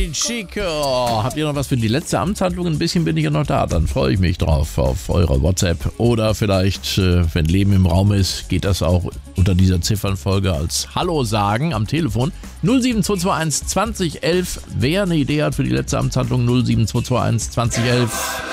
Chico. Habt ihr noch was für die letzte Amtshandlung? Ein bisschen bin ich ja noch da. Dann freue ich mich drauf auf eure WhatsApp. Oder vielleicht, wenn Leben im Raum ist, geht das auch unter dieser Ziffernfolge als Hallo sagen am Telefon. 07221 2011. Wer eine Idee hat für die letzte Amtshandlung, 07221 2011.